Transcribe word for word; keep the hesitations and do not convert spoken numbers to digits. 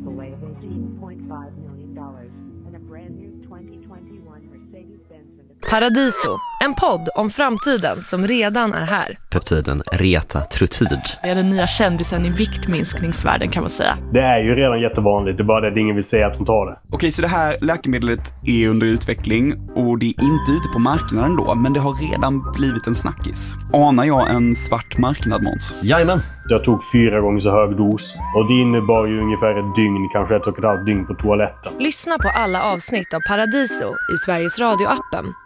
giveaway of eighteen point five million dollars and a brand new twenty twenty-one Mercedes-Benz. Paradiso, en podd om framtiden som redan är här. Peptiden retatrutid. Det är den nya kändisen i viktminskningsvärlden kan man säga. Det är ju redan jättevanligt, det är bara det att ingen vill säga att de tar det. Okej, så det här läkemedlet är under utveckling och det är inte ute på marknaden då, men det har redan blivit en snackis. Anar jag en svart marknad, Måns? Jajamän. Jag tog fyra gånger så hög dos och det innebar ju ungefär ett dygn, kanske ett och ett halvt dygn på toaletten. Lyssna på alla avsnitt av Paradiso i Sveriges Radio-appen